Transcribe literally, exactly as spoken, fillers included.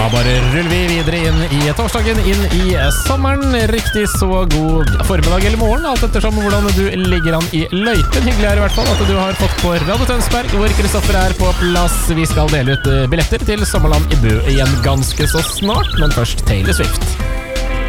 Da bare ruller vi videre inn i torsdagen, inn i sommeren. Riktig så god formiddag eller morgen, alt ettersom hvordan du ligger an i løypen. Hyggelig er i hvert fall at du har fått på Radio Tønsberg, hvor Kristoffer er på plass. Vi skal dele ut billetter til Sommerland i Bø igjen ganske så snart, men først Taylor Swift.